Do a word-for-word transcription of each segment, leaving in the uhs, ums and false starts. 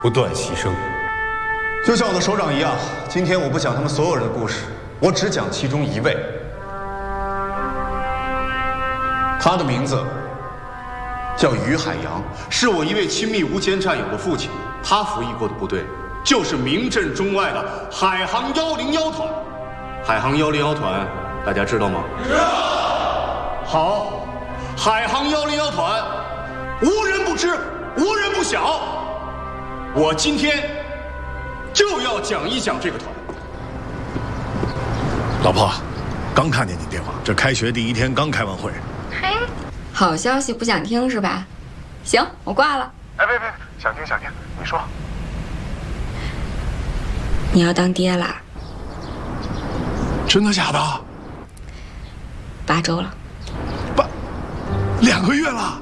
不断牺牲。 就像我的首长一样，今天我不讲他们所有人的故事，我只讲其中一位。他的名字叫于海洋，是我一位亲密无间战友的父亲。他服役过的部队就是名震中外的海航幺零幺团。海航幺零幺团，大家知道吗？知道。好，海航幺零幺团，无人不知，无人不晓。我今天就要讲一讲这个团。 老婆，刚看见你电话，这开学第一天刚开完会。 嘿，好消息不想听是吧？行，我挂了。 哎，别别，想听想听，你说。 你要当爹啦？ 真的假的？ 八周了。 八，两个月了。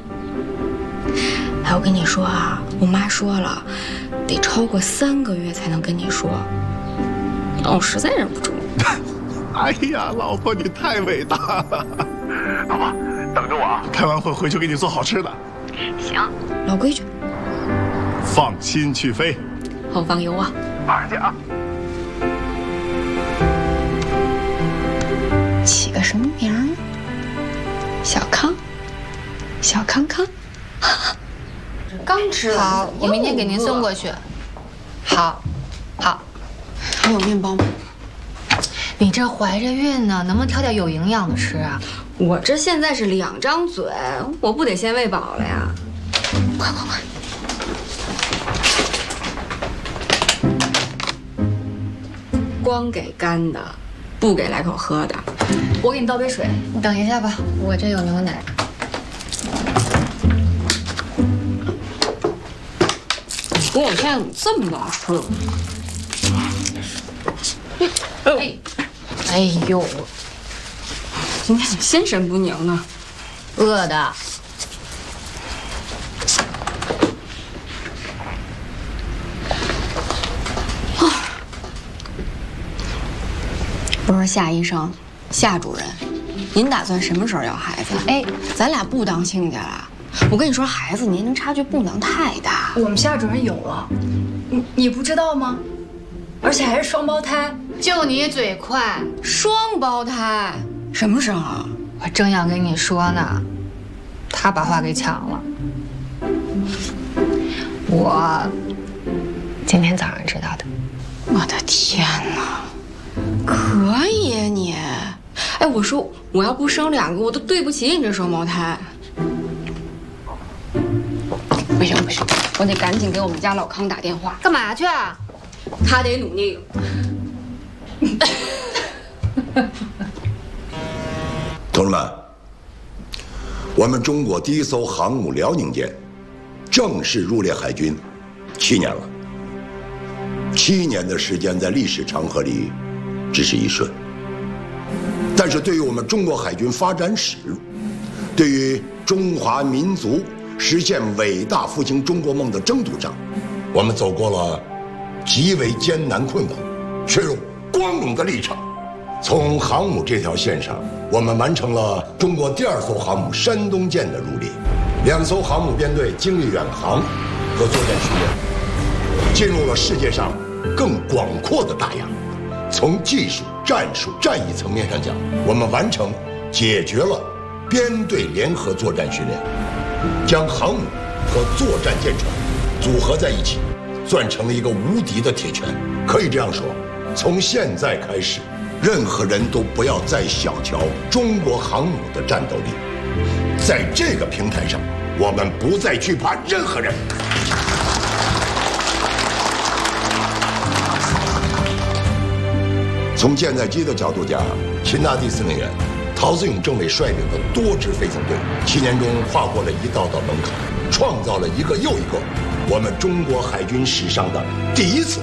哎，我跟你说啊，我妈说了，得超过三个月才能跟你说。我实在忍不住。 哎呀，老婆你太伟大了！老婆，等着我啊，开完会回去给你做好吃的。 行，老规矩。 放心去飞， 后方有我。 马上见啊！ 起个什么名儿？小康，小康康。刚吃完。 好，我明天给您送过去。好，好。 还有面包吗？ 你这怀着孕呢，能不能挑点有营养的吃啊？ 我这现在是两张嘴，我不得先喂饱了呀！快快快！光给干的，不给来口喝的。 我给你倒杯水，你等一下吧，我这有牛奶。 不过我现在怎么这么不好吃了？ 哎，哎呦， 今天怎么心神不宁呢？ 饿的。 不是夏医生，夏主任，您打算什么时候要孩子？哎，咱俩不当亲家了。我跟你说，孩子年龄差距不能太大。 我们夏主任有了，你你不知道吗？而且还是双胞胎。 就你嘴快， 双胞胎，什么时候？ 我正要跟你说呢，他把话给抢了。我今天早上知道的。 我的天哪！可以呀你，哎，我说我要不生两个，我都对不起你这双胞胎。不行不行，我得赶紧给我们家老康打电话。 干嘛去啊？ 他得努力。 同志们，我们中国第一艘航母辽宁舰正式入列海军七年了。七年的时间在历史长河里只是一瞬，但是对于我们中国海军发展史，对于中华民族实现伟大复兴中国梦的征途上，我们走过了极为艰难困苦却又光荣的历程。从航母这条线上，我们完成了中国第二艘航母山东舰的入列，两艘航母编队经历远航和作战训练，进入了世界上更广阔的大洋。从技术、战术、战役层面上讲，我们完成解决了编队联合作战训练，将航母和作战舰船组合在一起，攥成了一个无敌的铁拳。可以这样说，从现在开始，任何人都不要再小瞧中国航母的战斗力。在这个平台上，我们不再惧怕任何人。从舰载机的角度讲，秦大地司令员陶自勇政委率领的多支飞行队，七年中跨过了一道道门槛，创造了一个又一个我们中国海军史上的第一次。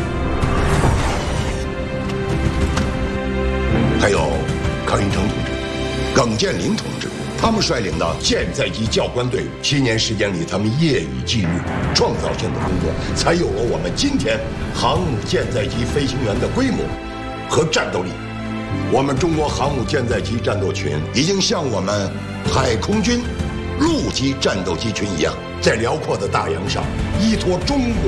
还有康云成同志、耿建林同志，他们率领的舰载机教官队，七年时间里，他们夜以继日，创造性的工作，才有了我们今天航母舰载机飞行员的规模和战斗力。我们中国航母舰载机战斗群已经像我们海空军陆基战斗机群一样， 在辽阔的大洋上依托中国。